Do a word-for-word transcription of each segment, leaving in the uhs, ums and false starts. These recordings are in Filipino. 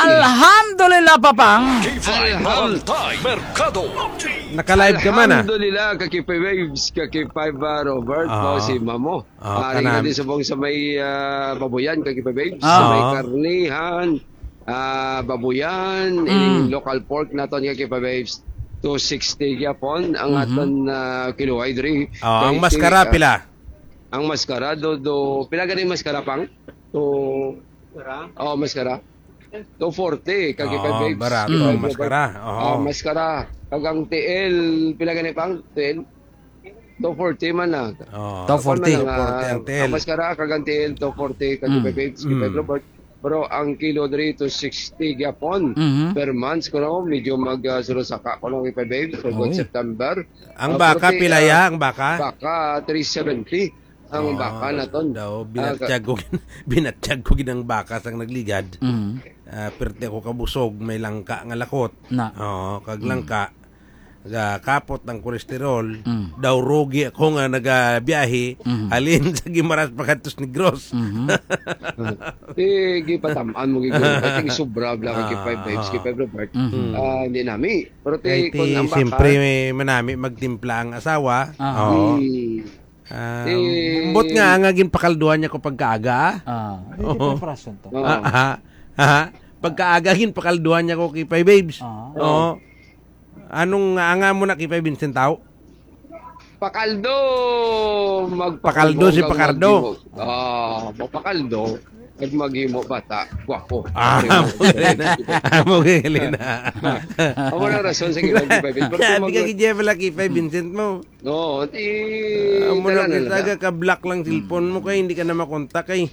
Alhamdulillah, Papang. K five Bantay Merkado. Naka-live ka man ah. Alhamdulillah, kakipay waves, kakipay ba Robert, Oo. oh, si Mamo. Oo, Maring kanam. na din sa buong sa may ah, babuyan, kakipay waves, Oo. sa may karnihan, ah, babuyan, Mm. in local pork naton kakipay waves. two sixty yapon ang Mhm. aton uh, kiluay diri. Oh, ang Kay- maskara ah, pila. Ang maskara do do pila ganing maskara pang? To Oh, maskara. two forty kakipay Oo, waves. barato Kakipay ang Robert. maskara. Oo. Oh, maskara. Kagang T L, pila gani pang? T L? two forty man na. Oh. two forty. Ako man two forty ang ang, T L. ang maskara, kagang T L, two forty, kag Mm. Pepes, Mm. kay Robert. Pero ang kilo diri to sixty gyapon Mhm. per month ko no, medyo mag uh, sulusaka ko no kay Pepes, so Oy. September. Ang Ah, baka prote- pila ah, ya, ang baka. Baka three seventy ang baka naton. Daw Ah, binatsyag ko binatsyag ko ginang baka sang nagligad. Mhm. Uh, perte ko kabusog may langka nga lakot. Na. Oo, kag langka. Ga kapot ng kolesterol. Mm. Daw rugi ako nga nagabiyahe. Mhm. Halin sa Gimaras Pagkantos Negros. Mhm. Di gipatamaan mo gigil. I think sobra bla kay five babes, kay five Robert. Mhm. Ah, hindi nami. Pero Kaya ti kun ang baka. siyempre may manami magtimpla ang asawa. Ah. Oo. Hmm. Ah, Eh, bot nga nga ginpakalduan niya ko pagkaaga. Ah, Oo. preparation to. Oo. Ah, aha, aha. Pagkaagahin pakalduan niya ko kay Five Babes. Ah. Oo. Anong anga mo na kay Five Vincent tao? Pakaldo! Magpakaldo. Pakaldo si Pakardo. Ah, pakaldo. At maghimo bata. Guwapo. Ah, mo na. Mo na. Amo na rason sa kibay kibay. Pero Sabi ka mag- kay Jeff la kay Five Vincent mo. No, ti... Amo na dala na kita ka ka-block lang cellphone mo kay hindi ka na makontak kay.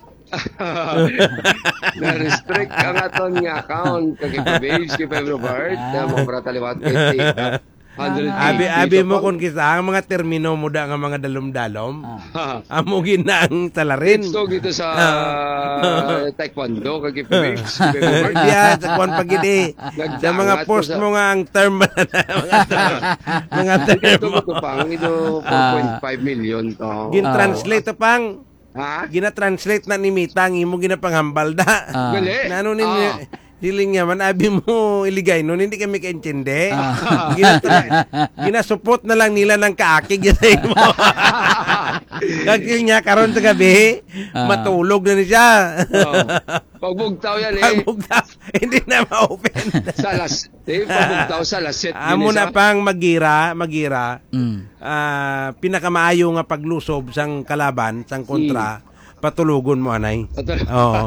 Na-restrict ang aton nga account kay babes, kay Five Robert. Na mo para taliwat kay Tita. one Abi fifty abi so mo pag- kon kisa ang mga termino mo da nga mga dalom-dalom. Ha. Amo ginang salarin. So dito sa taekwondo kay babes, kay Five Robert. Diya sa kuan pagidi. Sa mga Nagdangat post ko sa- mo nga ang term mga term. Mga term. Ito ko to pang ito four point five million to. Gin-translate to pang. Ha? Gina-translate na ni Mitang imo ginapangambal da. Ah. Gali. Nano ni Ah. hiling nga man abi mo iligay no hindi kami kaintindi. Ah. Gina ginasupot na lang nila ng kaakig yun mo. Kagil niya karon sa gabi Ah. matulog na ni siya. Oh. Pagbugtaw yan eh. Pagbugta hindi na ma-open. Sa las, eh, pagbugtaw sa laset. Amo na pang magira, magira. Mm. Ah, pinakamaayo nga paglusob sang kalaban, sang kontra, patulugon mo anay. Oo.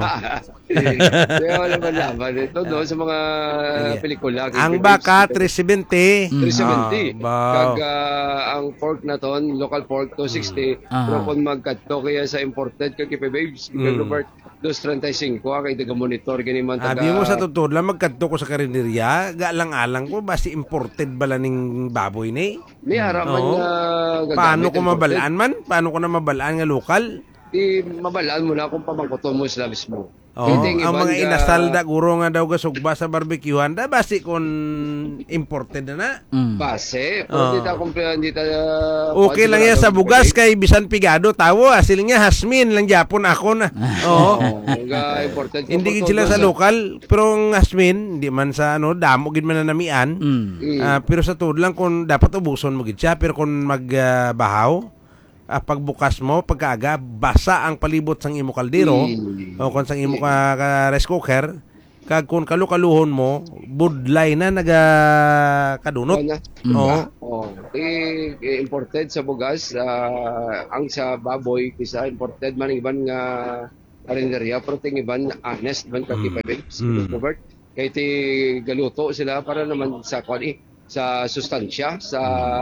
Kaya wala man laban ito doon sa mga pelikula. Ang baka three seventy. three seventy. Ah, bao. Kag ah, ang pork na ton, local pork two sixty. Ah. Pero kung magkadto kaya sa imported kay Kipe Babes, kay Mm. Robert two thirty-five kay taga monitor gani man taga. Abi mo sa tutod lang magkadto ko sa karinderya, galang-alang ko basi imported bala ning baboy ni. May haraman Oo. nga gagamit Paano ko imported. mabalaan man? Paano ko na mabalaan nga lokal? Di mabalaan mo na kung pamangkoton mo sila mismo. Oh, Hindi, ang ibang mga ga- inasal da guro nga daw gasugba sa barbecuehan da basi kon imported na na. Mm. Base, Oo. pero hindi ta kumpleto, hindi ta... Okay lang yan sa bugas kay bisan pigado tawo asil niya hasmin lang Japon ako na. Oo. Oo, nga important. Hindi gid sila sa lokal pero ang hasmin hindi man sa ano damo gid man na namian. Mm. Mm. Ah, pero sa tuod lang kung dapat ubuson mo gid siya pero kung magbahaw ah, pagbukas mo pagkaaga basa ang palibot sang imo kaldero Mm. o kung sang imo ka, ka rice cooker kag kung kalukaluhon mo budlay na naga kadunot. Ano? Oo. Oh, eh, eh, imported sa bugas, ah, ang sa baboy kisa imported man iban nga karinderya pero ting iban honest man ka Mm. kipabig. Mm. Robert, kay ti galuto sila para naman sa kwan eh, sa sustansya sa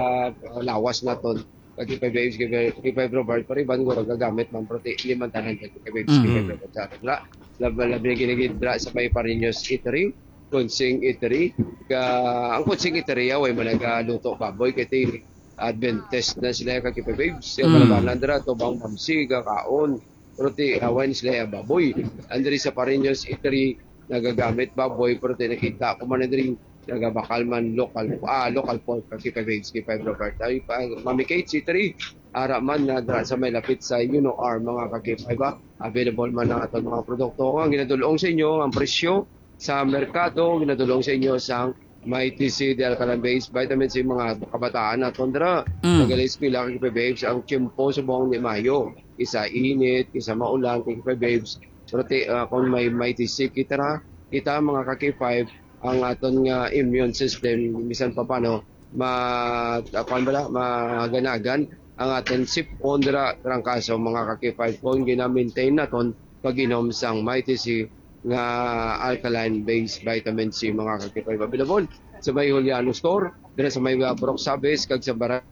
lawas naton. Kay babes kay kay Robert pero iban go gagamit man prote liman tanan kay babes Mhm. kay Robert sa ra. Labi ginigidra sa may Parinos Eatery, Kunsing Eatery. Ka ang Kunsing Eatery way managaluto baboy kay ti Adventist na sila kay kay babes. Yung Mm. malabanan dira to bang pamsiga kaon. Pero ti awan sila yung baboy. Andiri sa Parinos Eatery nagagamit baboy pero ti nakita ko man diri nagabakal man local ah local pork kay kay babes kay Five Robert. Ay pa Mami Kate Eatery ara man na dra sa may lapit sa you know our mga kakipay ba available man ang atong mga produkto ang ginadulong sa inyo ang presyo sa merkado, ginadulong sa inyo sa Mighty C, the alkaline based vitamin C, mga kabataan na tondra. Mm. Nagalis pila kay babes ang tiyempo sa buong ni Mayo. Isa init, isa maulan kay babes. Pero uh, kung may Mighty C kita ra, kita mga ka K five ang aton nga immune system bisan pa paano ma uh, bala maganagan ang aton sip ondra trangkaso mga ka K five kung gina-maintain naton pag-inom sang Mighty C nga alkaline based vitamin C mga ka K five available sa may Juliano store dire sa may uh, Brook Sabes kag sa bara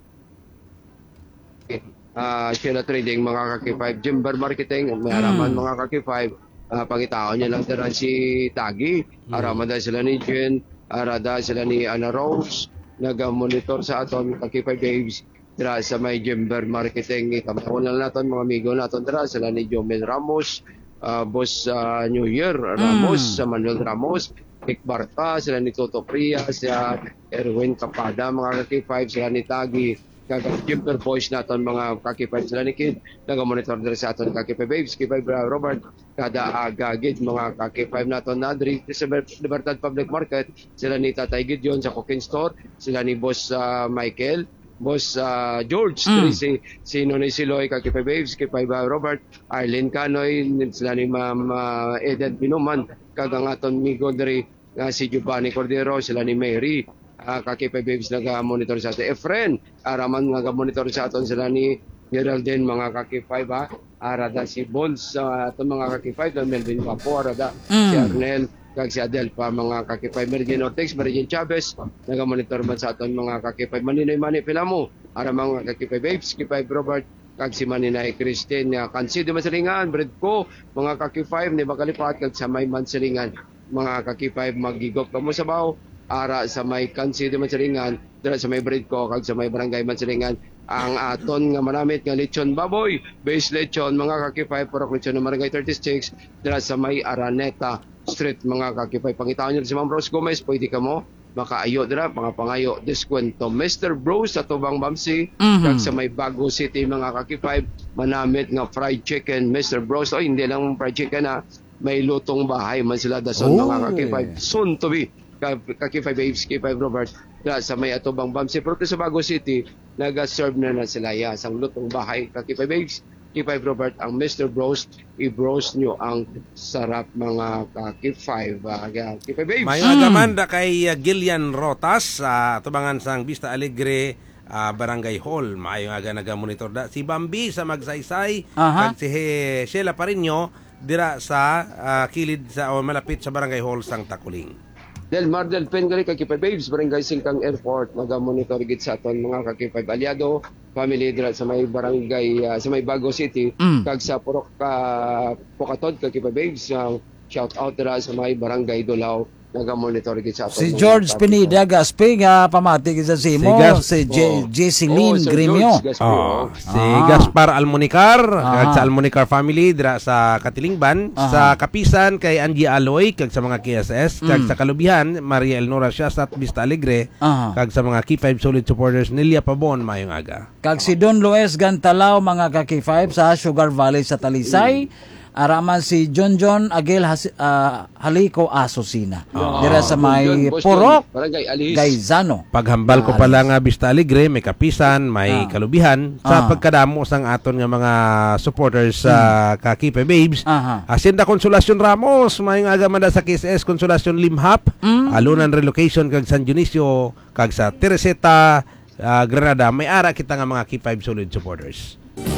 uh, Sheila Trading mga ka K five Jimber Marketing may haraman mga ka K five uh, pangitaon niya lang tara si Tagi haraman dahil sila ni Jen arada sila ni Ana Rose naga-monitor sa aton ka K five babes dira sa may Jimber Marketing itamahon lang naton mga amigo naton dira sila ni Jomel Ramos Uh, boss uh, New Year Ramos, mm. sa Manuel Ramos, Nick Barta, sila ni Toto Priya, sila Erwin Capada, mga K five, sila ni Tagi, kag Jimper Boys naton mga K five, sila ni Kid, naga-monitor din sa aton K five Babes, K five uh, Robert, kada agagid mga K five naton na diri sa Libertad Public Market, sila ni Tatay Gideon sa Cooking Store, sila ni Boss uh, Michael, Boss uh, George, mm. si sino ni Siloy ka K five Babes, K five uh, Robert, Arlene Canoy, sila ni Ma'am uh, Eden Binuman, kag ang aton migo diri uh, si Giovanni Cordero, sila ni Mary, uh, ka K five Babes naga-monitor sa aton. Efren, araman nga monitor sa aton sila ni Geraldine mga ka K five ha. Arada si Bones sa uh, aton mga ka K five, Melvin Papo, arada mm. si Arnel, kag si Adel pa mga ka K five Meridian Ortex, Meridian Chavez, naga-monitor man sa aton mga ka K five Maninoy Mani Pilamo, ara mga ka K five Babes, K five Robert, kag si Maninay Christine, uh, Kansido Masalingan, Bredco, mga ka K five ni Bakalipat, kag sa may Mansalingan, mga ka K five magigop kamo sa baw, ara sa may Kansido Masalingan, dira sa may Bredco, kag sa may Barangay Mansalingan, ang aton nga manamit nga lechon baboy, base lechon, mga ka K five, porok lechon ng Barangay thirty-six, dira sa may Araneta Street, mga ka K five. Pangitaan nyo si Ma'am Rose Gomez, pwede ka mo makaayo dira, mga pangayo diskwento. mister Bros sa Tubang Bamsi, mm-hmm. kag sa may Bago City mga ka K five, manamit nga fried chicken, mister Bros. O hindi lang fried chicken ha, may lutong bahay man sila dason oh. mga ka K five, soon to be ka K five Babes, K five Robert, dira sa may Atubang Bamsi. Pero sa Bago City, naga-serve na na sila ya sang lutong bahay ka K five Babes, K five Robert, ang mister Bros, i-bros nyo ang sarap mga K five uh, K five Babes. May agaman da kay uh, Gillian Rotas sa uh, tubangan sang Vista Alegre uh, Barangay Hall. Maayo nga naga-monitor da si Bambi sa Magsaysay, kag si He, Sheila Parinyo dira sa uh, kilid sa o malapit sa Barangay Hall sang Takuling. Del Mar del Pen gali ka K five Babes, Barangay Singkang Airport, naga-monitor gid sa aton mga K five aliado, family dira sa may barangay uh, sa may Bago City, mm. kag sa Purok ka uh, Pocatod ka K five Babes, uh, shout out dira sa may Barangay Dolaw, naga-monitor gid sa aton. Si George Pineda Gaspi nga pamati gid sa Simo, si, si oh. Jesseline oh, Gremio, Gaspi, oh. oh. si ah. Gaspar Almonicar, kag sa Almonicar family dira sa Katilingban, ah. sa Kapisan kay Angie Aloy kag sa mga K S S, kag mm. sa Kalubihan Maria Elnora Siasat Vista Alegre, ah. kag sa mga K five solid supporters Nelia Pabon mayong aga. Kag si Don Luis Gantalao mga ka K five sa Sugar Valley sa Talisay. Mm. Araman si John John Agil Has, uh, Haliko Asosina. Oh. Dira sa may John, Purok, Gaizano. Paghambal ko pala nga Vista Alegre, may Kapisan, may ah. Kalubihan. Sa ah. pagkadamo sang aton nga mga supporters sa uh, hmm. K five Babes. Hacienda Consolacion Ramos, may nga agamanda sa K S S Consolacion Limhap, mm. Alunan Relocation kag San Dionisio, kag sa Teresita, uh, Granada. May ara kita nga mga K five solid supporters.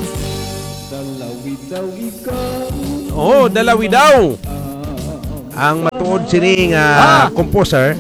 Oh, dalawi daw. Ang matuod sining uh, ah. composer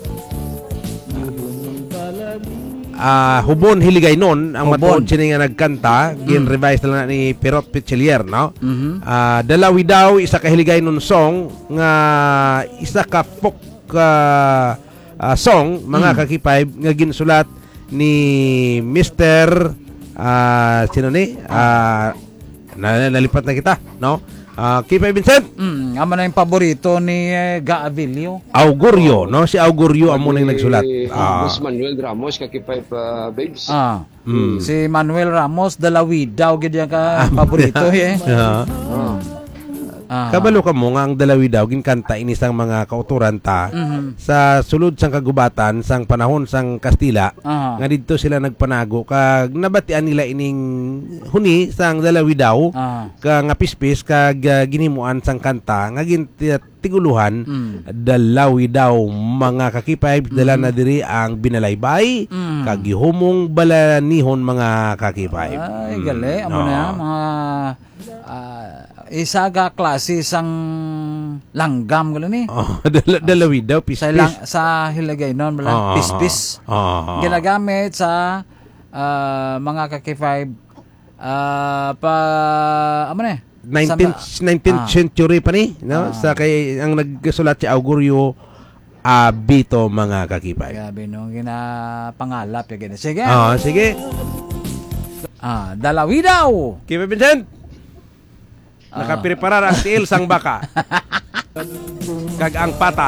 uh, Hubon Hiligaynon ang matuod sining nga nagkanta, mm. gin-revise na lang ni Perot Pichelier, no? Mm-hmm. Uh, dalawi daw isa ka Hiligaynon song nga isa ka folk uh, uh, song mga mm. ka K five nga ginsulat ni mister uh, sino ni? Uh, na nalipat na kita, no? Uh, K five Vincent. Mm, ama na yung paborito ni eh, Gaavilio. Augurio, no? Si Augurio ang munang nagsulat. Ah. Boss Manuel Ramos ka K five uh, Babes. Ah. Mm. Si Manuel Ramos Dalawi daw gid ka ah, paborito eh. Yeah. Ah. Ah. Kabalo ka mo nga ang dalawi daw ginkanta inisang mga kauturan ta Mhm. sa sulod sang kagubatan sang panahon sang Kastila Ah. nga didto sila nagpanago kag nabatian nila ining huni sang dalawi daw Ah. ka nga pispis kag uh, ginimuan sang kanta nga gintiguluhan Mm. dalawi daw mga kakipay dala na diri ang binalaybay Mm. kag gihumong balanihon mga kakipay. Ay, gali. Amo na mga ah, isaga klase sang langgam galo ni. Oh, dala, dalawi daw Sa pispis. lang sa Hilagay noon bala Ah, pispis. ah, ah. Ginagamit sa ah, mga kaki five ah pa amo na eh? nineteenth Sa- nineteenth Ah. century pa ni, no? Sa kay ang nagsulat si Augurio Abito mga kakipay. Grabe no, ginapangalap ya gina. Sige. Ah, sige. Ah, dalawi daw. Kipa Vincent. Nakapreparar ang tiil sang baka. Kag ang pata.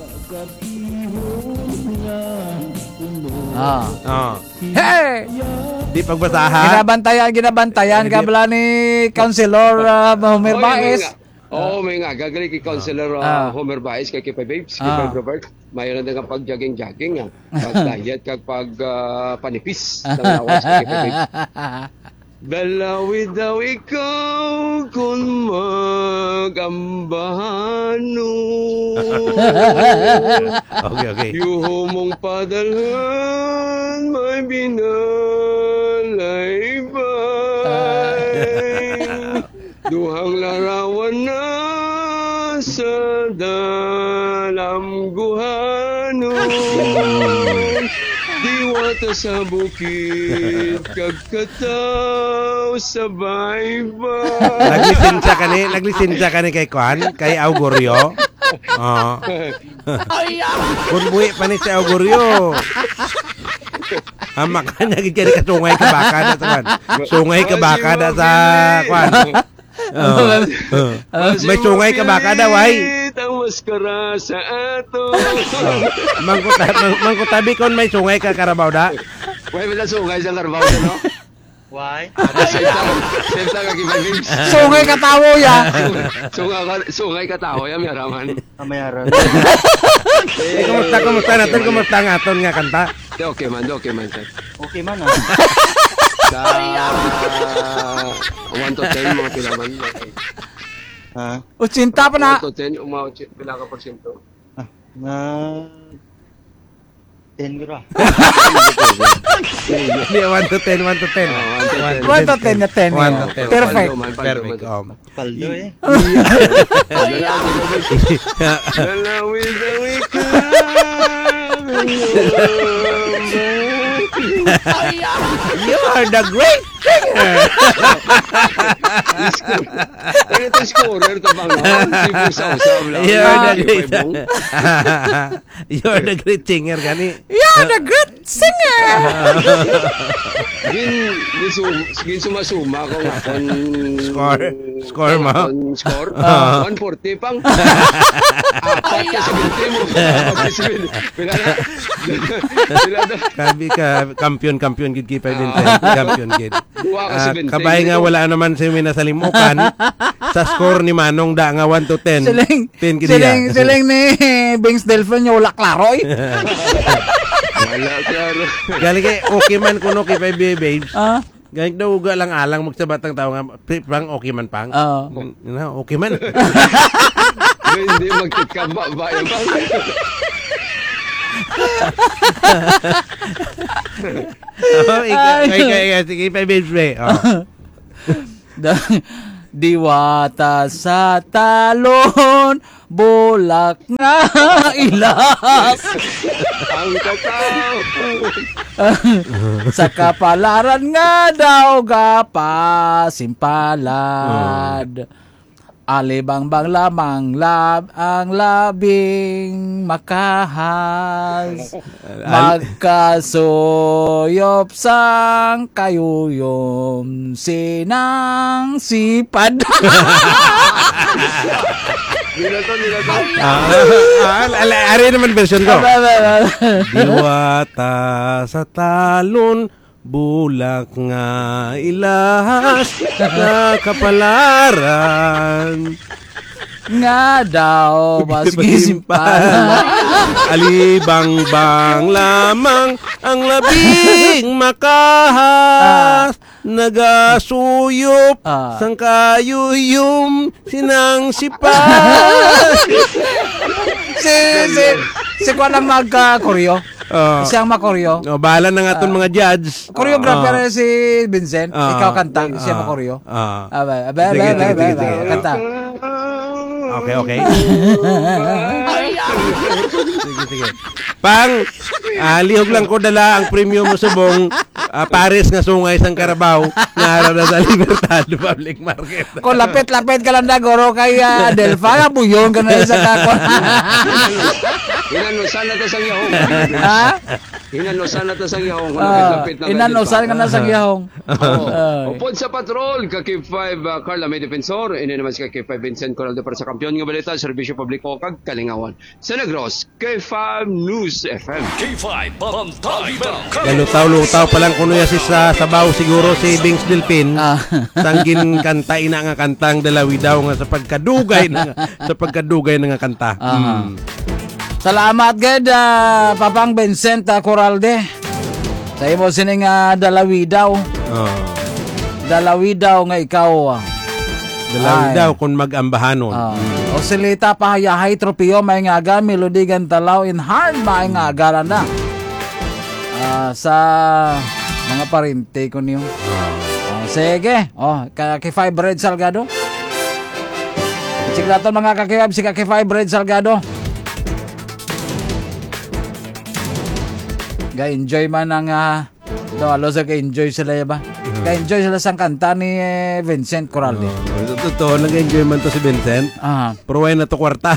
Ah. Ah. Hey! Di pagbasahan. Ginabantayan, ginabantayan ka bala ni Councilor uh, Homer Oy, Baez. may nga. Oo, may nga. Gagaling kay Councilor Ah. uh, Homer Baez, kay Kipay Babes, kay Ah. Robert. Mayroon na nga pag-jogging-jogging, nga. Pag-diet, kag pag-panipis. Sa lawas kay Kipay Babes. Dalawi daw ikaw kung mag-ambahano. Okay, okay. Yuho mong padalhan, may binalaybay. Duhang larawan na sa dalamguhano. Diwata sa bukid, kagkataw sa baybay. Naglisensya ka ni, naglisensya ka ni kay Kwan, kay Augurio. Oo. Kung buhi pa ni si Augurio. Ama ka niya, gid ka sungay ka baka na sa Kwan. Sungay ka baka na sa Kwan. Oo. Oo. May sungay ka baka daw, ay. Ang maskara sa ato. Mangkuta, mang, mangkutabi kon may sungay ka karabaw da. Why mo na sungay sa karbaw na, no? Why? Senta, senta ka kibagin. Sungay katawo ya. Sungay ka, sungay ka tao, yan, yaraman. Kamayaran. Eh, kumusta, kumusta natin, kumusta ang aton nga kanta? Di, okay man, di, okay man, sir. Okay man ah. Sa one to ten, mga pilaman. Ha? Utsinta pa na. one to ten, umawag pila ka porsyento. Ah, na ten gra. Hindi, one to ten, one to ten. Oh, one to ten na ten. One to ten. Perfect. Perfect. Um, Paldo eh. Dalawi-dawi ka. you are the great singer. Ito scorer to bang no? Sibu sausaw lang. You are the great You are the great singer gani. You're the good singer. Gin gin sum- gin sumasuma ko nga kon Score. Score mo? kon score. one forty pang. Apat ka seventy mo. Pila na. Pila na. Kabi ka kampiyon kampiyon gid kay Vincent, kampiyon gid. Buwa ka Ah, seventy. kabay nga wala naman sa mina sa limukan. Sa score ni Manong da nga one to ten. Siling, ten gid siling, niya. siling ni Bings Delphine yung wala klaro eh. Wala klaro. Gali kay okay man kuno kay baby babes. Ah, Gani daw uga lang alang magsabat ang tao nga "Pri- pang okay man pang. Oo. Na okay man. Hindi magkikamba ba yan bang? Oh, ikaw, ikaw, ikaw, sige, pa babes be. Oh. Da- Diwata sa talon, bulak na ilas. Ang katao. Sa kapalaran nga daw gapa simpalad. Alibang-bang lamang lab ang labing makahas. Magkasuyop sang kayuyom sinang sipad. Nila to, nila to. Ah, ah, ala- ari naman version ko. Diwata sa talon, bulak nga ilahas na kapalaran. Nga daw masgisimpan. Alibang-bang lamang ang labing makahas. Nagasuyop Ah. sang kayuyum sinang sipas. si si si ko lang magka-koryo. Oh. Siyang makoryo. Oh, bahala na nga itong mga judge. Choreographer Oh. si Vincent. Ah. Ikaw kanta, siya Ah. makoryo. Ah. Abe, abe, abe, Sige, abe, sige, abe, sige, abe, sige. kanta. Okay, okay. Sige, sige. Pang, ah, lihog lang ko dala ang premium mo subong ah, Paris nga sungay sang Carabao nga araw na sa Libertad Public Market. Kung lapit-lapit ka lang na goro kay uh, Adelfa, buyon ka na sa kakon. Inanusan na to sa yahong. Ha? Inanusan na to sa yahong. Ah, inanusan ka na sa gihong. Oh. Upod sa patrol, ka K five uh, Carla May Defensor, ini naman si K five Vincent Coraldo para sa kampiyon nga balita, serbisyo publiko kag kalingawan. Sa Negros, K five News F M. K five Bantay Mercado. Lutaw-lutaw pa lang kuno ya si sa sabaw siguro si Bings Delpin. Ah. Sanggin kanta ina nga kantang dalawi daw nga sa pagkadugay na sa pagkadugay na nga kanta. Ah. Mm. Salamat gid uh, Papang Vincent uh, Coralde. Sa imo sining uh, dalawi daw. Oh. Dalawi daw nga ikaw. Uh, Dalawi Ay. daw kung mag-ambahanon. uh, Osilita pahayahay tropeo may ngaga melody gantalaw in hard may ngaga na. Uh, sa mga parinte ko niyo. Oh, sige. Oh, kay five Red Salgado. Sige nato mga kakibab si kay five Red Salgado. Ga-enjoy man ang uh, dawalo sa ka-enjoy sila ba? Ga-enjoy sila sa kanta ni eh, Vincent Coralde. Oh, totoo, nag-enjoy man to si Vincent. Ah. Pero why na to kwarta?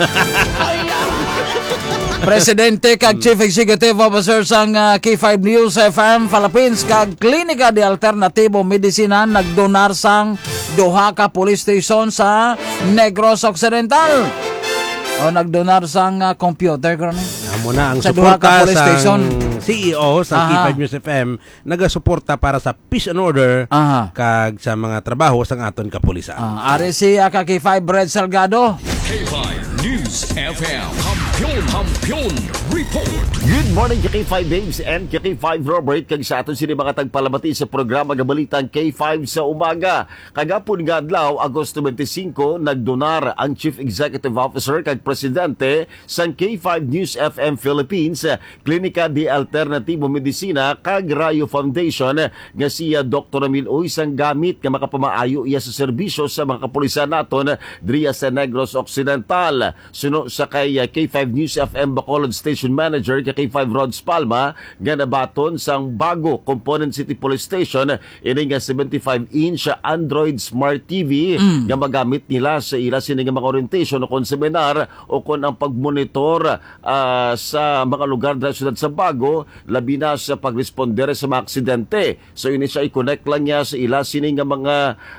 Presidente kag Chief Executive Officer sang uh, K five News F M Philippines kag Klinika de Alternatibo Medisina nagdonar sang duha ka police station sa Negros Occidental. O nagdonar sang uh, computer karon. Amo na ang Sa duha ka suporta police sa station. C E O sa K Aha. five News F M nagasuporta para sa peace and order Aha. kag sa mga trabaho sang aton kapulisan. Ah, ari si uh, ka K five Red Salgado. K five News F M. Kampiyon, kampiyon, report. Good morning, K five Babes and K five Robert. Kag sa aton sini mga tagpalamati sa programa nga balitang K five sa umaga. Kagapon nga adlaw, Agosto twenty-five, nagdonar ang Chief Executive Officer kag Presidente sang K five News F M Philippines, Klinika de Alternatibo Medisina kag Rayo Foundation nga siya Doctor Emil Uy sang gamit nga makapamaayo iya sa serbisyo sa mga kapulisan naton driya sa Negros Occidental. Suno sa kay uh, K five News F M Bacolod Station Manager kay K five Rods Palma nga nabaton sang bago Component City Police Station ini nga seventy-five inch Android Smart T V mm. nga magamit nila sa ila sini nga mga orientation o kon seminar o kon ang pagmonitor uh, sa mga lugar sa siyudad sa Bago labi na sa pagresponder sa mga aksidente. So ini siya i-connect lang niya sa ila sini nga mga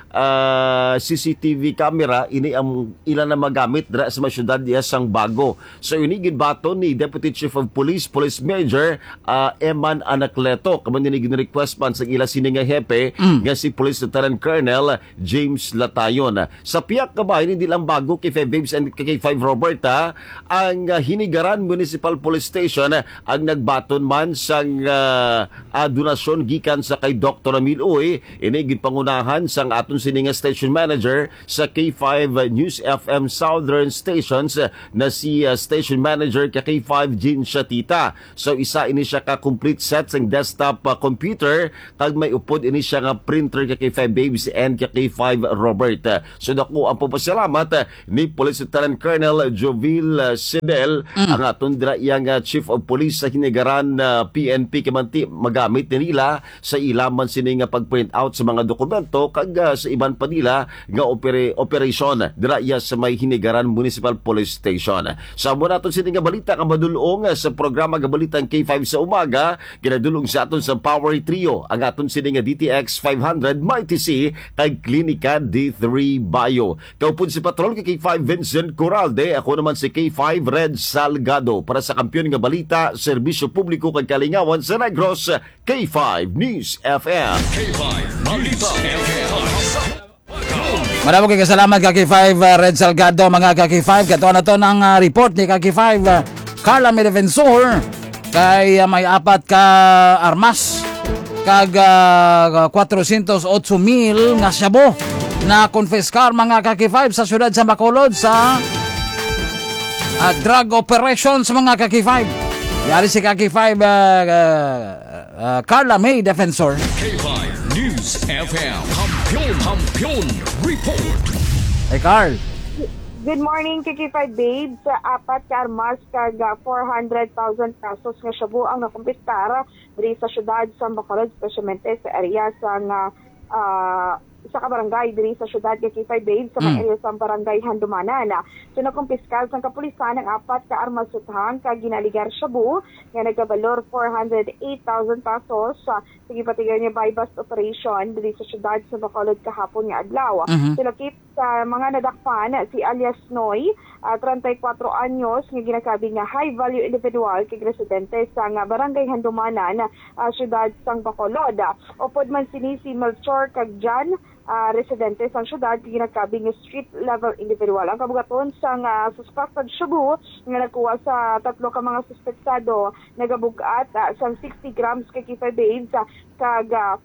uh, C C T V camera ini ang ila na magamit dra sa mga siyudad niya sang Bago. So ini gidbaton ni Deputy Chief of Police Police Major uh, Eman Anacleto kaman ni gin-request man sa ila sini nga hepe mm. nga si Police Lieutenant Colonel James Latayon. Sa piyak ka ba hindi lang Bago kay five Babes and kay five Robert ha, ang uh, Hinigaran Municipal Police Station uh, ang nagbaton man sang uh, uh, donasyon gikan sa kay Doctor Emil Uy ini ginpangunahan sang aton sini nga station manager sa K five News F M Southern Stations uh, na si uh, station manager kay K five Jean Shatita. So isa ini siya ka complete set sang desktop uh, computer kag may upod ini siya nga printer kay K five Babes and kay K five Robert. Uh, so dako ang papasalamat uh, ni Police Lieutenant Colonel Jovil uh, Sidel mm. ang aton dira iyang uh, Chief of Police sa Hinigaran uh, P N P kamanti magamit nila sa ilaman sini nga pag-print out sa mga dokumento kag uh, sa iban pa nila nga opera- operation dira iya sa may Hinigaran Municipal Police Station. Sa mo naton sini nga balita nga madulong sa programa nga balitang K five sa umaga, kinadulong sa aton sa Power Trio ang aton sini nga D T X five hundred Mighty C kay Klinika D three Bio. Kaupod si Patrol kay K five Vincent Coralde, ako naman si K five Red Salgado para sa kampiyon nga balita, serbisyo publiko kag kalingawan sa Negros, K five News F M. K five Balita F M. Maraming kay kasalamat Kaki five uh, Red Salgado mga Kaki five. Kato na to ng uh, report ni Kaki five uh, Carla may defensor kay uh, may apat ka armas kag uh, four hundred eight mil nga shabu na confiscar mga Kaki five sa syudad sa Bacolod sa uh, drug operations mga Kaki five. Yari si Kaki five uh, uh, uh, Carla May defensor. K five News F M. Hampion, Hampion Report. Hey Carl. Good morning, Kiki five babes. Sa apat ka armas kag four hundred thousand pesos nga shabu ang nakumpiskara diri sa syudad sa Bacolod, especialmente sa area sa nga uh, sa kabarangay diri sa syudad Kiki five babes sa mga Mm. area sa barangay Handumanan. So nakumpiskal sa kapulisan ang apat ka armas sutang kag ginaligar shabu nga nagabalor four hundred eight thousand pesos sa sige patigan niya by bust operation diri sa syudad sa Bacolod kahapon nga adlaw. Mhm. Silakip sa mga nadakpan si alias Noy, uh, thirty-four anyos nga ginakabi nga high value individual kay residente sa nga barangay Handumanan, uh, syudad sang Bacolod. Upod man sini si Melchor kag Jan, uh, residente sang syudad ginakabi nga street level individual. Ang kabugaton sang uh, suspected shabu nga nakuha sa tatlo ka mga suspektado nagabugat uh, sang sixty grams kay five babes uh, kag uh,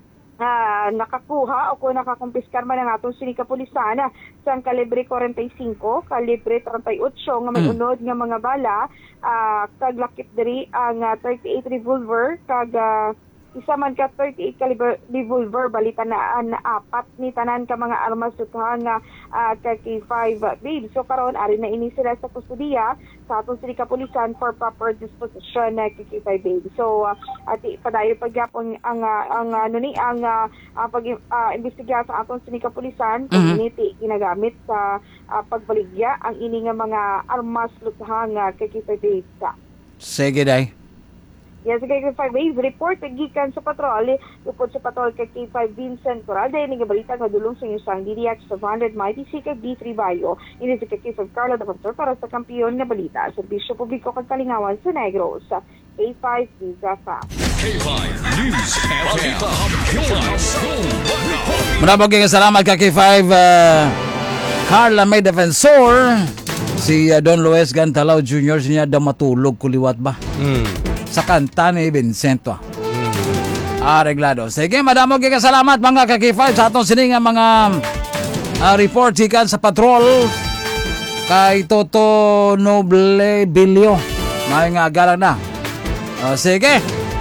Uh, nakakuha o kung nakakumpiskar man ang atong sinikapulisan sa kalibre forty-five, kalibre thirty-eight nga may Mm. unod nga mga bala, uh, kag lakip diri ang uh, thirty-eight revolver kag uh, isa man ka thirty-eight caliber revolver balita na na apat ni tanan ka mga armas sutang nga uh, kag K five babes. So karon ari na ini sila sa kustudiya sa atong sinikapulisan for proper disposition na kay K five babes. So uh, ati padayon pagyapon ang uh, ang ano ni ang uh, uh, pag uh, imbestiga sa atong sinikapulisan kung Mhm. initi ginagamit sa uh, pagbaligya ang ini nga mga armas lutang nga kay K five babes. Sige day. Yes, kay K five babes report gikan sa patrol upod sa patrol kay K five Vincent Coral dahil nga balita nga dulong sa isang D D X of one hundred Mighty C kay D three Bayo. Ini si K five Carla Defensor para sa kampiyon nga balita sa Serbisyo Publiko kag Kalingawan sa Negros sa K five News F M. K five News F M. Hampion, Hampion Report. Maraming kay salamat Kaki five uh, Carla May defensor. Si uh, Don Luis Gantalao Junior siya daw matulog kuliwat ba? Mm. Sa kanta ni Vincento. Areglado. Sige, madamo kay kasalamat mga Kaki five sa atong sining nga mga uh, report ikan sa patrol kay Toto Noble Bilio. May nga agalan na. Uh, sige.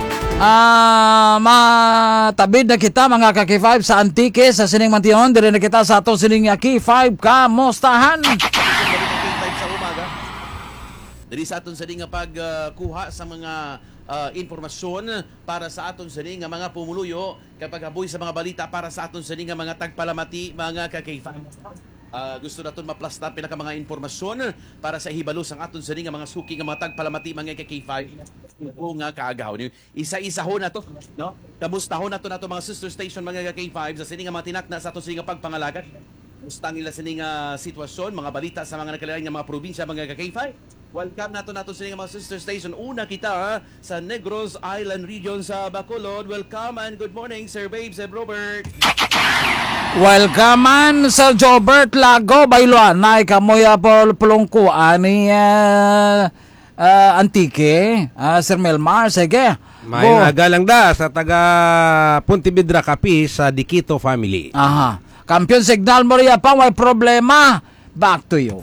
Ah, matabid na kita mga Kaki five sa Antique sa sining Mantion. Dire na kita sa atong sining nga K five kamustahan. Sa umaga. Diri sa aton sa nga pagkuha sa mga uh, informasyon para sa aton sa nga mga pumuluyo kapag haboy sa mga balita para sa aton sa nga mga tagpalamati mga kakayfa. Uh, gusto naton maplastar pinaka mga informasyon para sa hibalo sang aton sa nga mga suki nga mga tagpalamati mga kakayfa. O nga kaagaw niyo. Isa-isa ho na to, no? Kamusta ho na to na to mga sister station mga kakayfa sa sini nga mga tinakna sa aton sa nga pagpangalagat. Mustang ila sining uh, sitwasyon, mga balita sa mga nakalain nga mga probinsya, mga K five. Welcome nato nato sining mga sister station. Una kita ha, sa Negros Island region sa Bacolod. Welcome and good morning, Sir Babes and Robert. Welcome man sa Jobert Lago Bailoan. Nay kamoy apol pulungko ani uh, uh, Antique, uh, Sir Melmar. Sige. May agalang da sa taga Pontevedra Capi sa Diquito family. Aha. Kampiyon Signal Moria pa, may problema. Back to you.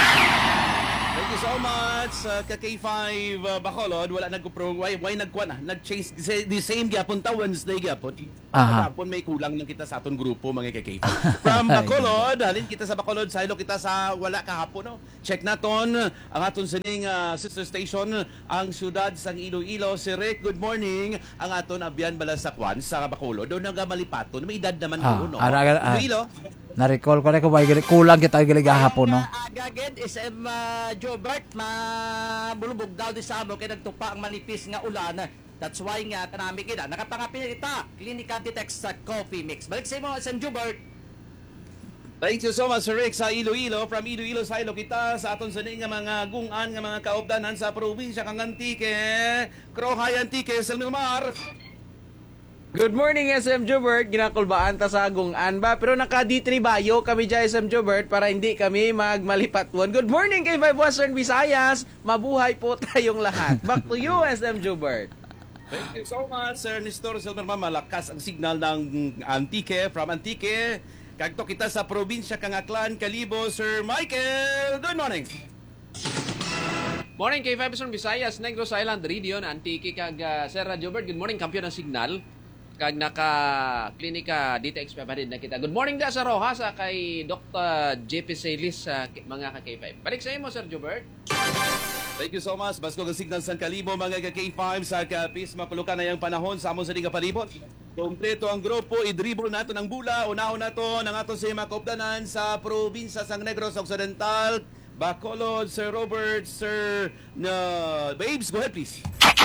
Thank you so much sa uh, K five uh, Bacolod. Wala nagpro why why nagkuan na nag-change the same gyapon ta Wednesday gyapon. Aha. Hapon may kulang lang kita sa aton grupo mga K five. From Bacolod, halin kita sa Bacolod, sa kita sa wala kahapon no. Check naton ang aton sining uh, sister station ang syudad sang Iloilo. Si Rick, good morning. Ang aton abyan bala sa Kwan sa Bacolod. Do nagamalipaton, may edad naman Ah, ko no. ara- ara- ah. Iloilo. Na-recall ko na kung may kulang kita gilig hapon no. Agaged is um, uh, Jobert mabulubog daw di sa amo kay nagtupa ang manipis nga ulan. That's why nga kanami kita nakapangapin kita Clinical Detect sa Coffee Mix. Balik sa imo San Jobert. Thank you so much, Sir Rick, sa Iloilo. From Iloilo sa Ilo kita sa aton sa nga mga gungan nga mga kaobdanan sa probinsya kang Antique. Krohay Antique, Selmilmar. Good morning, S M Jobert. Ginakulbaan ta sa agungan ba? Pero naka-D three bayo kami dyan, S M Jobert, para hindi kami magmalipatwon. Good morning kay five Western Visayas. Mabuhay po tayong lahat. Back to you, S M Jobert. Thank you so much, Sir Nestor Silverman. Malakas ang signal ng Antique, from Antique. Kagto kita sa probinsya Kangaklan, Kalibo, Sir Michael. Good morning. Morning kay five Western Visayas, Negros Island, Region, Antique, kag uh, Sir Jobert. Good morning, kampiyon ng signal. Kag naka-klinika dito expert na kita. Good morning da sa Rojas sa kay Doctor J P Celis sa mga ka-K five. Balik sa imo, Sir Jobert. Thank you so much. Basko ng signal San Kalibo, mga ka-K five sa kapis. Makulukan na yung panahon sa amon sa liga palibot. Kompleto ang grupo. I-dribble nato ng bula. Unahon nato ng ato sa makopdanan sa probinsya sang Negros Occidental. Bacolod, Sir Robert, Sir uh, Babes. Go ahead, please.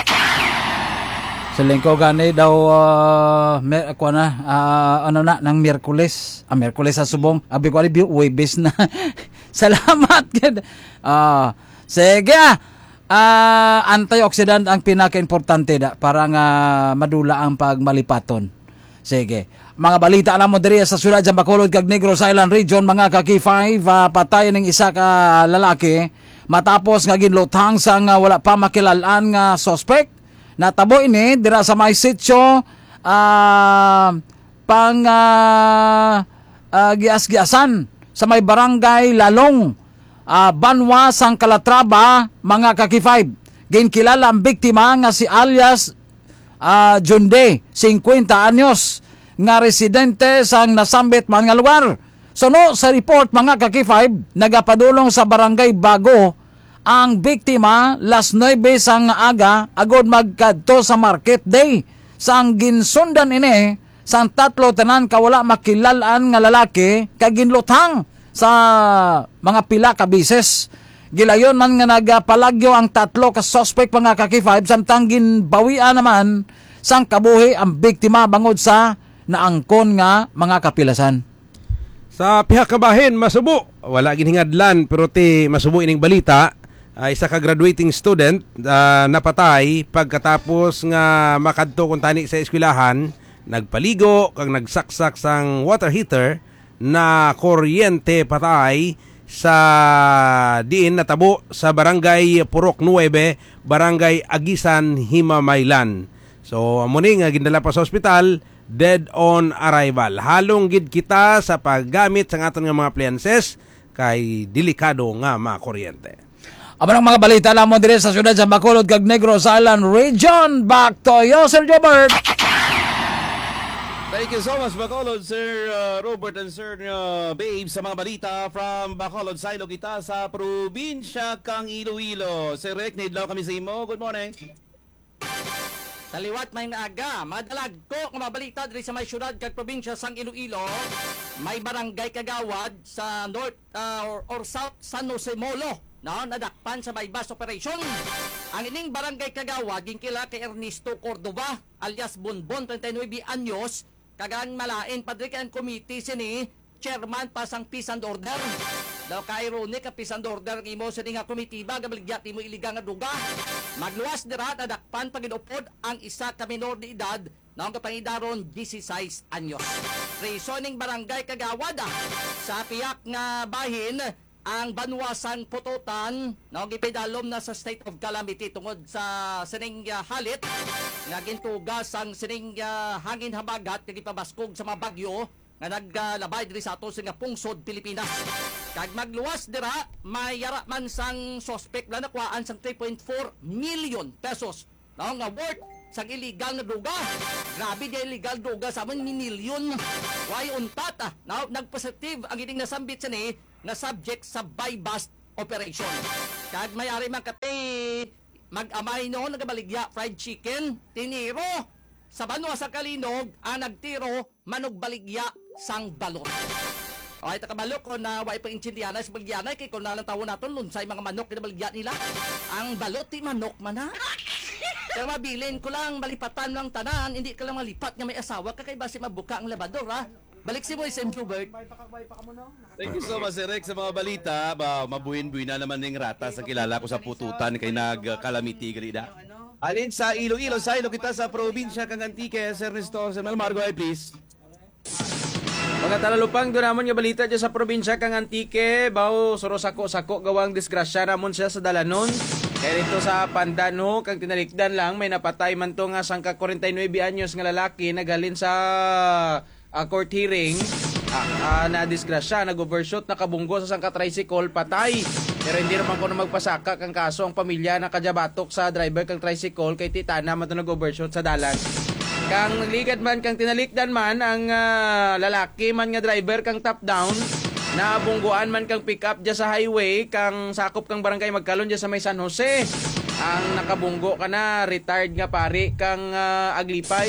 Sa lingko gani daw uh, mer ako na uh, ano na ng Miyerkules. Ah, Miyerkules sa subong. Abi ko ali Webes na. Salamat gid. Ah, uh, sige. Uh, antioxidant ang pinaka-importante da para nga madula ang pagmalipaton. Sige. Mga balita na mo diri sa siyudad sa Bacolod kag Negros Island Region, mga ka-K five, uh, patay ning isa ka lalaki matapos nga ginlutang sa nga wala pa makilalaan nga suspect. Natabo ini dira sa may sitio uh, pang uh, uh, gias-giasan sa may barangay Lalong, uh, Banwa, sang Calatrava, mga ka-K five. Ginkilala ang biktima nga si alias uh, Junde, fifty anyos, nga residente sang nasambit man nga lugar. So no, sa report mga ka-K five, nagapadulong sa barangay Bago ang biktima las nueve sang aga agod magkadto sa market day. Sang ginsundan ini sang tatlo tanan kawala makilalaan nga lalaki kaginlutang sa mga pila ka bises. Gilayon man nga nagapalagyo ang tatlo ka suspect mga ka-K five samtang ginbawian naman sang kabuhi ang biktima bangod sa naangkon nga mga kapilasan. Sa pihak kabahin, masubo. Wala ginhingadlan pero ti masubo ining balita. Uh, isa ka graduating student uh, napatay pagkatapos nga makadto kung tani sa eskwelahan, nagpaligo kag nagsaksak sang water heater na kuryente patay sa diin natabo sa barangay Purok nueve, barangay Agisan, Himamaylan. So amo ni nga gindala pa sa ospital, dead on arrival. Halong gid kita sa paggamit sa aton nga mga appliances kay delikado nga makuryente. Aba ng mga balita lamang dire sa siyudad sa Bacolod kag Negros Island Region. Back to you, Sir Jobert. Thank you so much, Bacolod, Sir uh, Robert and Sir uh, Babe, sa mga balita from Bacolod. Silo kita sa probinsya kang Iloilo. Sir Rick, nidlaw kami sa imo. Good morning. Taliwat may naaga, madalag ko kung mabalita diri sa may syudad kag probinsya sang Iloilo, may barangay kagawad sa north uh, or, or south San Jose Molo. No, nadakpan sa bypass operation. Ang ining barangay kagawad ginkila kay Ernesto Cordova alias Bonbon, twenty-nine anyos, kagang malain padri kay ang committee sini chairman pa sang peace and order. Daw kay ironic ka peace and order imo sa nga committee ba gabaligya imo iligang nga duga. Magluwas dira nadakpan pagidupod ang isa ka minor de edad na ang kapangidaron sixteen anyos. Reasoning barangay kagawad ah, sa piyak nga bahin ang Banwasang Pututan na gipidalom na sa state of calamity tungod sa sining uh, halit nga gintugas ang sining uh, hangin habagat kag ipabaskog sa mga bagyo nga naglabay uh, diri sa ato sa pungsod Pilipinas. Kag magluwas dira may yara man sang suspect na nakuhaan sang three point four million pesos na nga worth sang illegal na duga. Grabe di illegal duga sa amon milyon. Why untat ah. Now nagpositive ang ining nasambit sa ni na subject sa buy-bust operation. Kag may-ari man kati mag-amay noon nagabaligya fried chicken, tiniro sa Banwa sa Kalinog, ang nagtiro manog baligya sang balot. Okay, takabalok ko na way pa intindihan sa baligyanay kay kung nalang tawo naton lunsay mga manok kinabaligya nila. Ang balot ti manok man ha. Kaya mabilin ko lang malipatan lang tanan, hindi ka lang malipat nga may asawa ka kay base mabuka ang labador ha. Balik si mo, S M Hubert. Thank you so much, Sir Rex, sa mga balita. Ba, mabuhin-buhin na naman ng rata sa kilala ko sa pututan kay nag-calamity galida. Alin sa Iloilo, sa Ilo kita sa probinsya kang Antique, Sir Ernesto, Sir Melmar, go ahead please. Mga talalupang doon naman nga balita dyan sa probinsya kang Antique, bao suro sako-sako gawang disgrasya ramon siya sa dalanon. Kaya dito sa Pandanho, kang tinalikdan lang, may napatay man to nga sangka forty-nine anyos nga lalaki nagalin sa uh, court hearing. Uh, uh, na disgrasya, nag-overshoot, nakabunggo sa sangka tricycle, patay. Pero hindi naman ko na magpasaka kang kaso ang pamilya na kadyabatok sa driver kang tricycle kay titana man to nag-overshoot sa dalan. Kang ligad man, kang tinalikdan man, ang uh, lalaki man nga driver kang top down, nabungguan man kang pick up dyan sa highway, kang sakop kang barangay Magkalon dyan sa may San Jose. Ang nakabunggo ka na, retired nga pari kang uh, aglipay.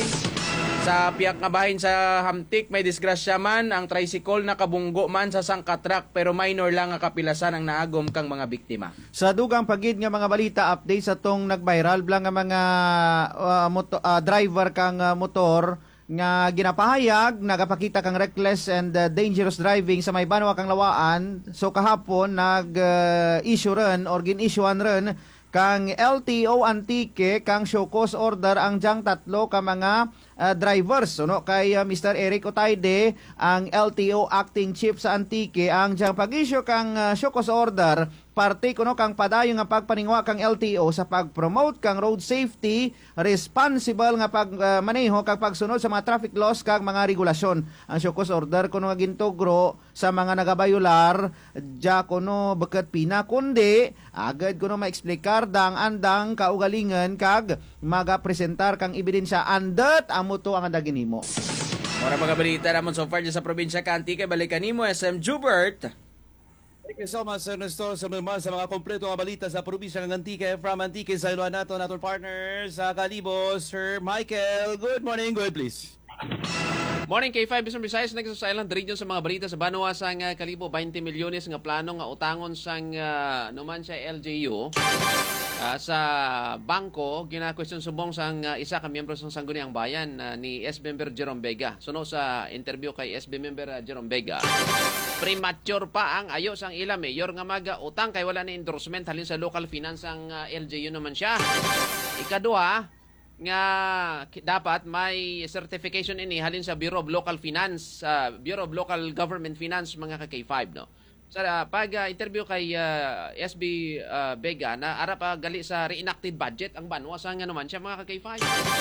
Sa piyak nga bahin sa Hamtik, may disgrasya man, ang tricycle nakabunggo man sa sangkatrak pero minor lang nga kapilasan ang naagom kang mga biktima. Sa dugang pagid nga mga balita update sa tong nag-viral blang nga mga uh, moto, uh, driver kang uh, motor nga ginapahayag, nagapakita kang reckless and uh, dangerous driving sa may Banwa kang Lawaan. So kahapon nag-issue uh, rin or gin-issuean rin kang L T O Antique kang show cause order ang diyang tatlo ka mga uh, drivers. So, no, kay uh, Mister Eric Otayde, ang L T O acting chief sa Antique, ang diyang pag-issue kang uh, show cause order, parte kuno kang padayon nga pagpaningwa kang L T O sa pag-promote kang road safety, responsible nga pagmaneho uh, kag pagsunod sa mga traffic laws kag mga regulasyon. Ang show cause order kuno nga gintugro sa mga nagabayular, ja kuno beket pina kundi agad kuno maexplikar dang andang kaugalingan kag magapresentar kang ebidensya andet amo to ang andaginimo. Ora mga balita namon so far dyan sa probinsya ka Antique, balikan nimo S M Jubert. Thank you so much, Sir Nestor, sa mga, sa mga kompleto nga balita sa probinsya ng Antique. From Antique, sa iluan nato, nato partners sa Kalibo, Sir Michael. Good morning, go ahead please. Morning K five Bisong Visayas, next sa Island region sa mga balita sa Banwa sang uh, Kalibo, twenty milyones nga plano nga utangon sang uh, numan siya L G U. Uh, sa bangko, gina-question subong sang uh, isa ka miyembro sang Sangguniang Bayan uh, ni S B member Jerome Vega. Suno sa interview kay S B member uh, Jerome Vega, premature pa ang ayo sang ila mayor nga maga utang kay wala na endorsement halin sa local finance ang uh, L G U naman siya. Ikaduha, nga dapat may certification ini halin sa Bureau of Local Finance, uh, Bureau of Local Government Finance mga ka K five, no. Sa uh, pag uh, interview kay uh, S B uh, Vega na ara pa gali sa reenacted budget ang Banwa sa nga naman siya mga ka K five.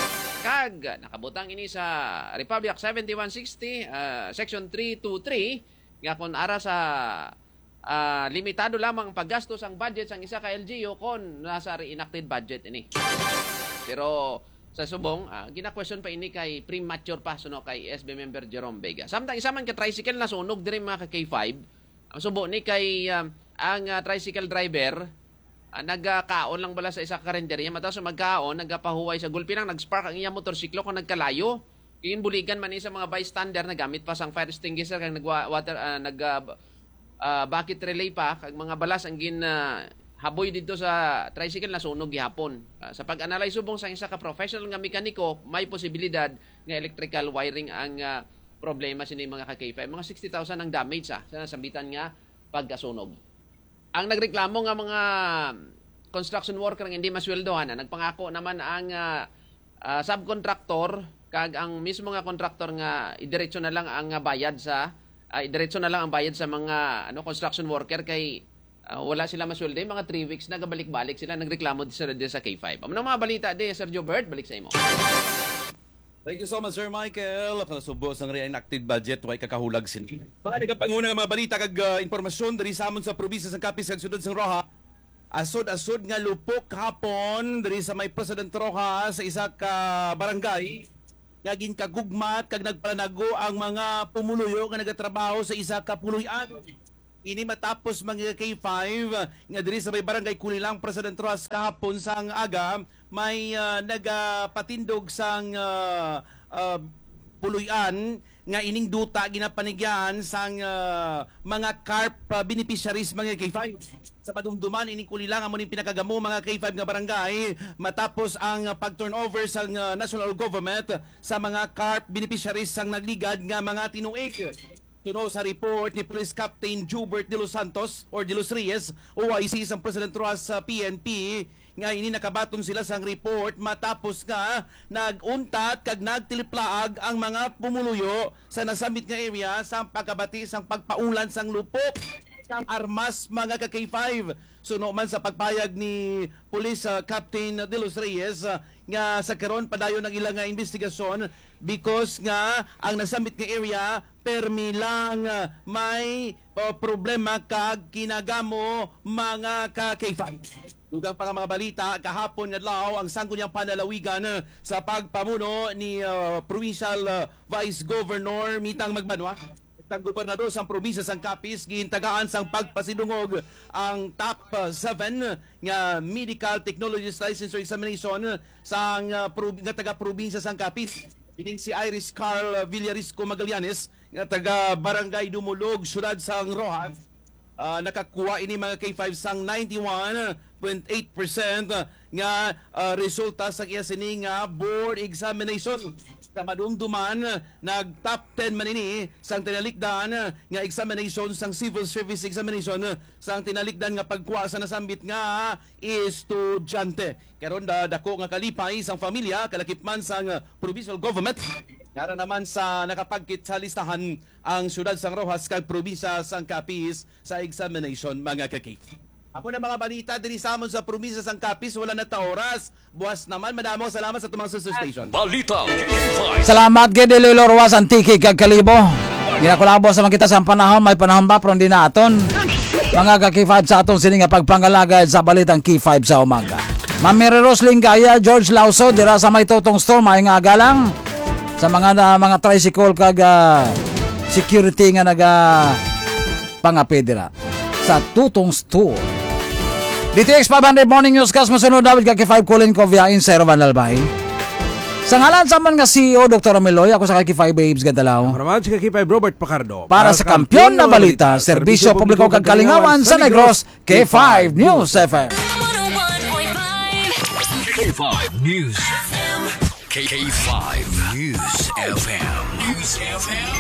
Kag nakabutang ini sa Republic Act seventy-one sixty uh, section three twenty-three nga kon ara sa uh, limitado lamang ang paggastos ang budget sang isa ka L G U kon nasa reenacted budget ini. Pero sa subong, uh, gina-question pa ini kay premature pa suno kay S B member Jerome Vega. Samtang isa man ka tricycle na sunog diri mga ka K five. Ang subo ni kay uh, ang uh, tricycle driver uh, nagkaon lang bala sa isa ka karinderya, matapos magkaon nagapahuway sa gulpinang nag-spark ang iyang motorsiklo kung nagkalayo. Inbuligan man ni sa mga bystander na gamit pa sang fire extinguisher kag nag-water uh, nag uh, uh, bucket relay pa kag mga balas ang gin uh, haboy dito sa tricycle na sunog gihapon. Uh, sa pag-analyze subong sa isa ka professional nga mekaniko, may posibilidad nga electrical wiring ang uh, problema sini mga ka K five. Mga sixty thousand ang damage sa sa sambitan nga pagkasunog. Ang nagreklamo nga mga construction worker nga hindi masweldohan, nagpangako naman ang uh, uh, subcontractor kag ang mismo nga contractor nga idiretso na lang ang uh, bayad sa uh, idiretso na lang ang bayad sa mga ano construction worker kay Uh, wala sila masweldo. Mga three weeks na gabalik-balik sila nagreklamo di sa, di sa K five. Ang mga balita di, Sir Jobert, balik sa imo. Thank you so much, Sir Michael. Subo sang reenacted budget, way kakahulag sin. Baka nagapanguna nga mga balita kag uh, informasyon dari sa amon sa probinsya sang Capiz kag sudod sang Roja. Asod-asod nga lupok hapon dari sa may President Roja sa isa ka barangay. Naging kagugmat kag nagpalanago ang mga pumuluyo nga nagatrabaho sa isa ka puluyan. Ini matapos mga K five nga diri sa may barangay Kulilang President Rojas kahapon sang aga may uh, nagapatindog sang uh, uh, puluyan nga ining duta ginapanigyan sang uh, mga carp uh, beneficiaries mga K five. Sa padumduman ining Kulilang amo ning pinakagamo mga K five nga barangay matapos ang uh, pag-turnover sang uh, national government sa mga carp beneficiaries sang nagligad nga mga tinuig. Tuno sa report ni Police Captain Jubert de los Santos or de los Reyes, O I C sa President Ross sa P N P, nga ini nakabaton sila sa report matapos nga naguntat kag nagtiliplaag ang mga pumuluyo sa nasamit nga area sa pagkabati sang pagpaulan sang lupok sang armas mga ka K five. Suno man sa pagpayag ni Police uh, Captain de los Reyes uh, nga sa karon padayon ng ilang nga investigasyon because nga ang nasamit nga area permi lang uh, may uh, problema kag kinagamo mga ka K five. Dugang pa nga mga balita, kahapon nadlaw ang sangguniang panalawigan uh, sa pagpamuno ni uh, Provincial uh, Vice Governor Mitang Magbanwa. Ang gobernador sang probinsya sang Capiz gihintagaan sang pagpasidungog ang top seven nga medical technologies licensure examination sang uh, pro, nga taga probinsya sang Capiz. Ining si Iris Carl Villarisco Magallanes nga taga Barangay Dumulog, syudad sang Rojas. Uh, nakakuha ini mga K five sang ninety-one point eight percent nga uh, resulta sa iya sini nga board examination. Sa madumduman, nag-top ten man ini sang tinalikdan nga examination sang civil service examination sang tinalikdan nga pagkuha sa nasambit nga estudyante. Karon da dako nga kalipay sang pamilya kalakip man sang provincial government. Nara naman sa nakapagkit sa listahan ang syudad sang Rojas kag probinsya sang Capiz sa examination mga kakik. Ako na mga balita diri sa amon sa probinsya sang Capiz, wala na ta oras. Buwas naman, madamo salamat sa tumang sister station. Balita. Salamat gid Lilo Ruas Antique kag Kalibo. Ginakulabo sa mga kita sa panahon, may panahon ba pero hindi na aton. Mga ka K five sa aton sini nga pagpangalagad sa balitang K five sa umaga. Ma'am Mary Rosling Gaya, George Lauso dira sa may Totong Store, may nga galang sa mga na, mga tricycle kag uh, security nga naga pangapedira sa Tutong Store. D T X five hundred Morning Newscast masunod David ka K five Colin Coviain sa Rovan Albay. Sa ngalan sa man nga C E O Doctor Ameloy, ako sa K five Babes Gadalaw. Para sa K five Robert Pacardo. Para, Para sa kampyon na balita, serbisyo publiko kag kalingawan sa Negros, K five News F M. K five News F M. K five News F M. News F M.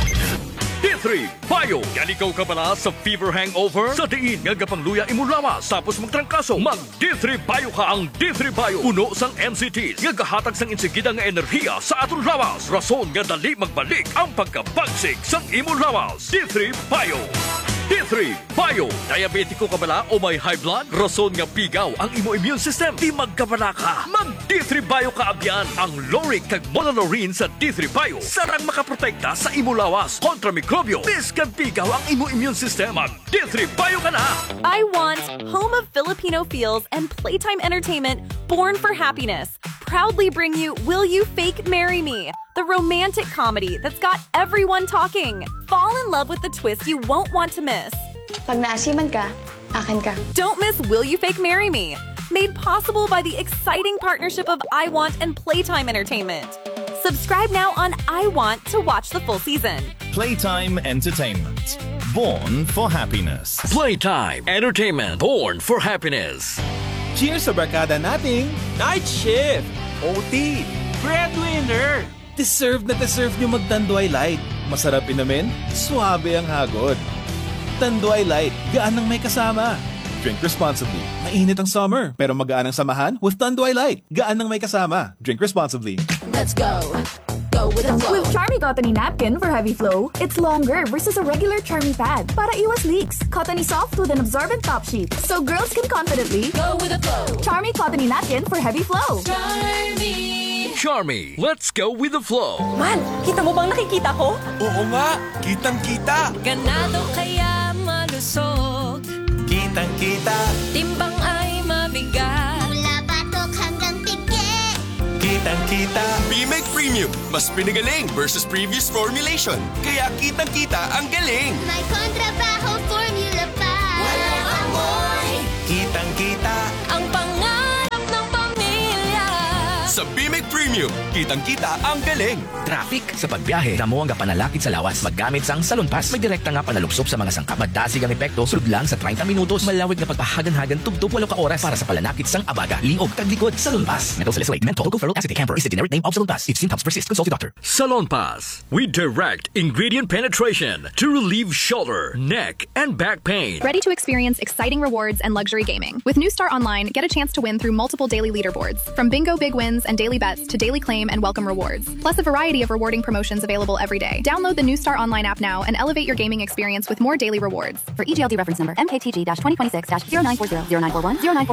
D three Bayo. Yan ikaw ka pala sa fever hangover? Sa diin nga gapangluya imong lawas tapos magtrangkaso. Mag D three Bayo ka ang D three Bayo. Puno sang M C Ts nga gahatag sang insigida nga enerhiya sa aton lawas. Rason nga dali magbalik ang pagkabagsik sang imong lawas. D three Bayo. D three Bayo. Diabetiko ka bala o may high blood? Rason nga pigaw ang imo immune system. Di magkabala ka. Mag D three Bayo ka abyan. Ang Loric kag Monolorine sa D three Bayo. Sarang makaprotekta sa imo lawas kontra mikrobyo. Biskan pigaw ang imo immune system. Mag D three Bayo ka na. I Want, home of Filipino feels and playtime entertainment, born for happiness, proudly bring you Will You Fake Marry Me? The romantic comedy that's got everyone talking. Fall in love with the twist you won't want to miss. Pag naasiman ka, akin ka. Don't miss Will You Fake Marry Me? Made possible by the exciting partnership of I Want and Playtime Entertainment. Subscribe now on I Want to watch the full season. Playtime Entertainment. Born for happiness. Playtime Entertainment. Born for happiness. Cheers sa barkada nating Night Shift, O T, Breadwinner. Deserve na deserve nyo mag-Tanduay Light. Masarap inumin, suabe ang hagod. Tanduay Light, gaan ang may kasama. Drink responsibly. Mainit ang summer, pero magaan ang samahan with Tanduay Light. Gaan ang may kasama. Drink responsibly. Let's go. Go with the flow. With Charmy Cottony Napkin for heavy flow, it's longer versus a regular Charmy pad. Para iwas leaks. Cottony soft with an absorbent top sheet. So girls can confidently go with the flow. Charmy Cottony Napkin for heavy flow. Charmy. Charmy, let's go with the flow. Man, kita mo bang nakikita ko? Oo nga, kitang-kita. Ganado kaya malusog. Kitang-kita. Timbang ay mabigat. Mula batok hanggang pigi. Kitang-kita. B-Meg Premium, mas pinagaling versus previous formulation. Kaya kitang-kita ang galing. May kontrabaho formula pa. Walang amoy. Kitang-kita. Ang pangarap ng pamilya. Sa B-Meg Sulit Premium. Kitang-kita ang galing. Traffic sa pagbiyahe. Damo ang panalakit sa lawas. Maggamit sang Salon Pass. May direkta nga panalupsop sa mga sangkap. Madasig ang epekto. Sulod lang sa thirty minutos. Malawig na pagpahagan-hagan. Tugtog walo ka oras para sa palanakit sang abaga. Liog, taglikod. Salon Pass. Mental salicylate. Menthol, tocoferol acetate. Camphor is the generic name of Salon Pass. If symptoms persist, consult your doctor. Salon Pass. We direct ingredient penetration to relieve shoulder, neck, and back pain. Ready to experience exciting rewards and luxury gaming. With New Star Online, get a chance to win through multiple daily leaderboards. From bingo big wins and daily bets to daily claim and welcome rewards. Plus a variety of rewarding promotions available every day. Download the New Star Online app now and elevate your gaming experience with more daily rewards. For E G L D reference number M K T G twenty twenty-six zero nine four zero zero nine four one zero nine four